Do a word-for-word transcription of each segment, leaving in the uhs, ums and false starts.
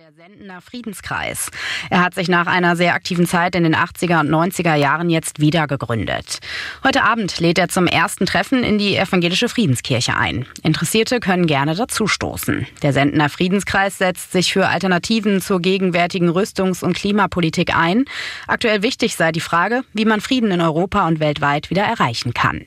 Der Sendener Friedenskreis. Er hat sich nach einer sehr aktiven Zeit in den achtziger und neunziger Jahren jetzt wieder gegründet. Heute Abend lädt er zum ersten Treffen in die evangelische Friedenskirche ein. Interessierte können gerne dazustoßen. Der Sendener Friedenskreis setzt sich für Alternativen zur gegenwärtigen Rüstungs- und Klimapolitik ein. Aktuell wichtig sei die Frage, wie man Frieden in Europa und weltweit wieder erreichen kann.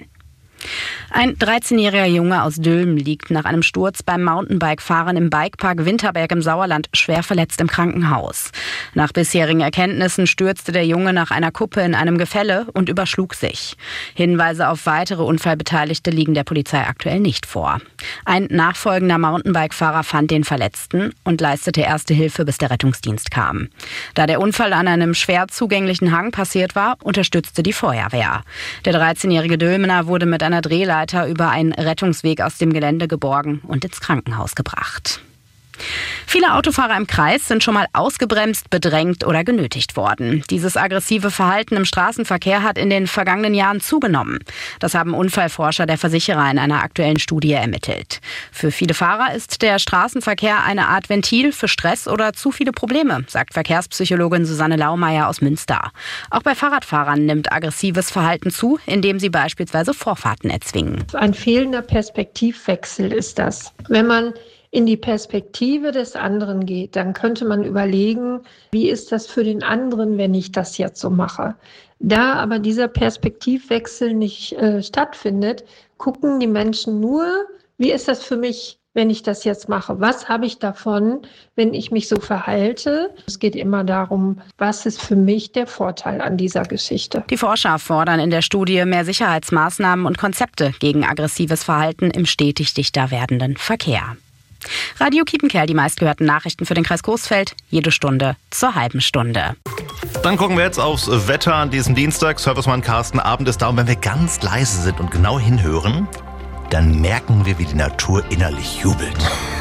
Ein dreizehnjähriger Junge aus Dülmen liegt nach einem Sturz beim Mountainbike-Fahren im Bikepark Winterberg im Sauerland schwer verletzt im Krankenhaus. Nach bisherigen Erkenntnissen stürzte der Junge nach einer Kuppe in einem Gefälle und überschlug sich. Hinweise auf weitere Unfallbeteiligte liegen der Polizei aktuell nicht vor. Ein nachfolgender Mountainbike-Fahrer fand den Verletzten und leistete erste Hilfe, bis der Rettungsdienst kam. Da der Unfall an einem schwer zugänglichen Hang passiert war, unterstützte die Feuerwehr. Der dreizehnjährige Dülmener wurde mit einer Drehleiter über einen Rettungsweg aus dem Gelände geborgen und ins Krankenhaus gebracht. Viele Autofahrer im Kreis sind schon mal ausgebremst, bedrängt oder genötigt worden. Dieses aggressive Verhalten im Straßenverkehr hat in den vergangenen Jahren zugenommen. Das haben Unfallforscher der Versicherer in einer aktuellen Studie ermittelt. Für viele Fahrer ist der Straßenverkehr eine Art Ventil für Stress oder zu viele Probleme, sagt Verkehrspsychologin Susanne Laumeier aus Münster. Auch bei Fahrradfahrern nimmt aggressives Verhalten zu, indem sie beispielsweise Vorfahrten erzwingen. Ein fehlender Perspektivwechsel ist das. Wenn man in die Perspektive des anderen geht, dann könnte man überlegen, wie ist das für den anderen, wenn ich das jetzt so mache. Da aber dieser Perspektivwechsel nicht äh, stattfindet, gucken die Menschen nur, wie ist das für mich, wenn ich das jetzt mache? Was habe ich davon, wenn ich mich so verhalte? Es geht immer darum, was ist für mich der Vorteil an dieser Geschichte? Die Forscher fordern in der Studie mehr Sicherheitsmaßnahmen und Konzepte gegen aggressives Verhalten im stetig dichter werdenden Verkehr. Radio Kiepenkerl, die meistgehörten Nachrichten für den Kreis Coesfeld, jede Stunde zur halben Stunde. Dann gucken wir jetzt aufs Wetter an diesem Dienstag. Servicemann Carsten Abend ist da. Und wenn wir ganz leise sind und genau hinhören, dann merken wir, wie die Natur innerlich jubelt.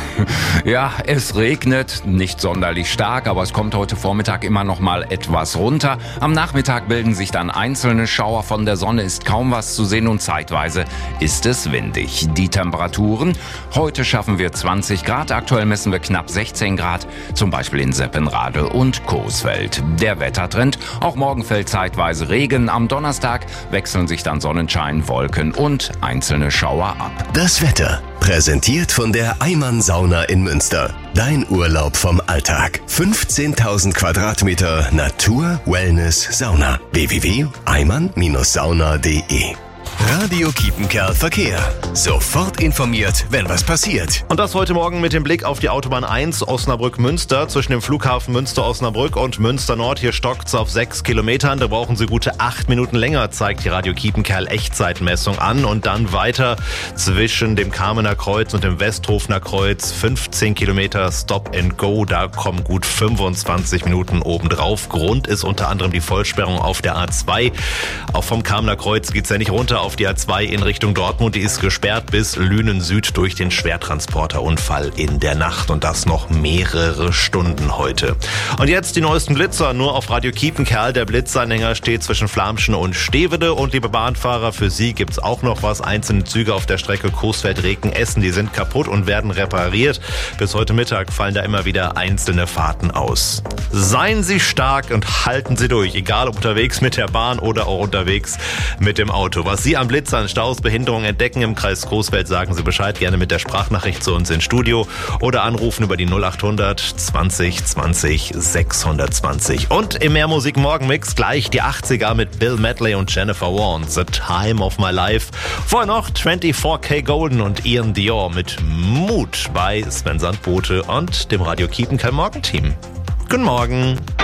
Ja, es regnet, nicht sonderlich stark, aber es kommt heute Vormittag immer noch mal etwas runter. Am Nachmittag bilden sich dann einzelne Schauer, von der Sonne ist kaum was zu sehen und zeitweise ist es windig. Die Temperaturen, heute schaffen wir zwanzig Grad, aktuell messen wir knapp sechzehn Grad, zum Beispiel in Seppenrade und Coesfeld. Der Wettertrend, auch morgen fällt zeitweise Regen, am Donnerstag wechseln sich dann Sonnenschein, Wolken und einzelne Schauer ab. Das Wetter präsentiert von der Eimann Sauna in Münster. Dein Urlaub vom Alltag. fünfzehntausend Quadratmeter Natur, Wellness, Sauna. w w w punkt eimann sauna punkt d e. Radio Kiepenkerl Verkehr. Sofort informiert, wenn was passiert. Und das heute Morgen mit dem Blick auf die Autobahn eins Osnabrück-Münster zwischen dem Flughafen Münster-Osnabrück und Münster-Nord. Hier stockt's auf sechs Kilometern. Da brauchen Sie gute acht Minuten länger, zeigt die Radio Kiepenkerl Echtzeitmessung an. Und dann weiter zwischen dem Kamener Kreuz und dem Westhofener Kreuz. fünfzehn Kilometer Stop and Go. Da kommen gut fünfundzwanzig Minuten obendrauf. Grund ist unter anderem die Vollsperrung auf der A zwei. Auch vom Kamener Kreuz geht's ja nicht runter auf die A zwei in Richtung Dortmund. Die ist gesperrt bis Lünen Süd durch den Schwertransporterunfall in der Nacht und das noch mehrere Stunden heute. Und jetzt die neuesten Blitzer, nur auf Radio Kiepenkerl. Der Blitzanhänger steht zwischen Flamschen und Stevede und liebe Bahnfahrer, für Sie gibt's auch noch was. Einzelne Züge auf der Strecke Coesfeld-Reken-Essen, die sind kaputt und werden repariert. Bis heute Mittag fallen da immer wieder einzelne Fahrten aus. Seien Sie stark und halten Sie durch, egal ob unterwegs mit der Bahn oder auch unterwegs mit dem Auto. Was Sie an Blitzern, Staus, Behinderungen entdecken im Kreis Coesfeld, sagen Sie Bescheid, gerne mit der Sprachnachricht zu uns ins Studio oder anrufen über die null achthundert zwanzig zwanzig sechshundertzwanzig. Und im Mehrmusik Morgenmix gleich die achtziger mit Bill Medley und Jennifer Warren, The Time of My Life. Vorher noch vierundzwanzig K Golden und Ian Dior mit Mut bei Sven Sandbote und dem Radio Kiepenkerl Morgenteam. Guten Morgen.